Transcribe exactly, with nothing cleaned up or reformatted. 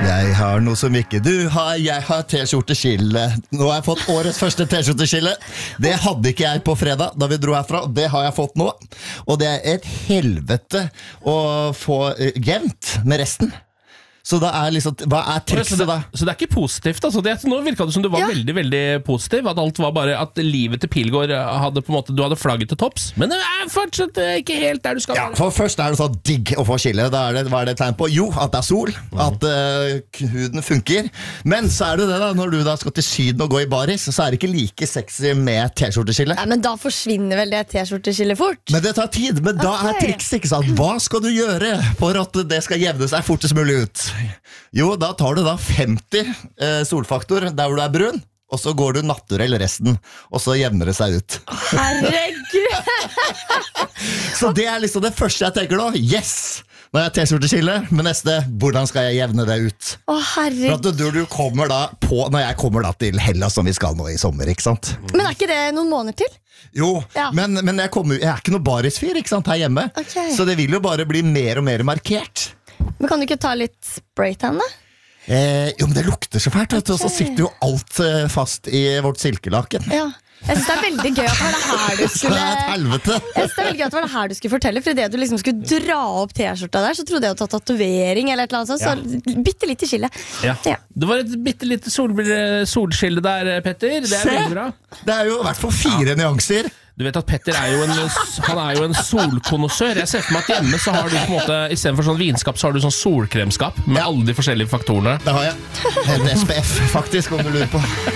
Jeg har noe som ikke du har. Jeg har t-skjorteskille. Nå har jeg fått årets første t-skjorteskille. Det hadde ikke jeg på fredag da vi dro herfra. Det har jeg fått nå. Og det er et helvete å få jevnt med resten. Så da er liksom, hva er trikset da? Så det er ikke positivt altså. Det, Nå virket det som du var ja. veldig, veldig positiv. At alt var bare, at livet til Pilgaard hadde på en måte, du hadde flagget til topps. Men det er fortsatt ikke helt der du skal ja, for først er det så digg å få skille. Da er det, hva er det tegn på? Jo, at det er sol. At uh, huden funker. Men så er det det da, når du da skal til Syden og gå i baris, så er det ikke like sexy med t-skjorteskille. Ja, men da forsvinner vel det t-skjorteskillet fort? Men det tar tid. Men da okay. er trikset, ikke sant? Hva skal du gjøre for at det skal jevne seg fortest mulig ut? Jo, da tar du da femti eh, solfaktor der hvor du er brun, og så går du naturell resten, og så jevner det seg ut. Herregud! Så det er liksom det første jeg tenker nå. Yes! Nå er jeg t-skjorteskille, men neste, hvordan skal jeg jevne det ut? Å, herregud. For at du, du kommer da på, når jeg kommer da til Hellas som vi skal nå i sommer, ikke sant? Men er ikke det noen måneder til? Jo, ja. men, men jeg, kommer, jeg er ikke noe barisfyr, ikke sant, her hjemme. Okay. Så det vil jo bare bli mer og mer markert. Men kan du ikke ta litt spraytan da? Eh, jo, men det lukter så fælt, okay. Og så sitter jo alt eh, fast i vårt silkelaken. Ja. Jeg synes det er veldig gøy at det var det her du skulle Det er et helvete. Jeg synes det er veldig gøy at det var det her du skulle fortelle. For i det du liksom skulle dra opp t-skjorta der, så trodde jeg å ta tatovering eller et eller annet sånt. Ja. Så bitte litt i skille. Ja. Ja. Det var et bitte litt sol, solskille der, Petter. Det er Se, veldig bra. Det er jo i hvert fall fire ja. nyanser. Du vet at Petter er jo en, han er jo en solkonnoissør. Jeg ser for meg at hjemme så har du på en måte, i stedet for sånn vinskap, så har du sånn solkremskap med ja. alle de forskjellige faktorene. Det har jeg. En S P F faktisk, om du lurer på.